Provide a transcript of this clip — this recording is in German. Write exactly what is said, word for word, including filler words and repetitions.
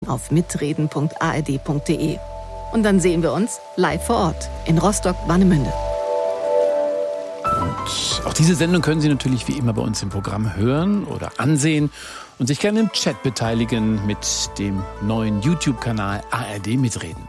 auf mitreden punkt a r d punkt d e. Und dann sehen wir uns live vor Ort in Rostock-Warnemünde. Und auch diese Sendung können Sie natürlich wie immer bei uns im Programm hören oder ansehen und sich gerne im Chat beteiligen mit dem neuen YouTube-Kanal A R D Mitreden.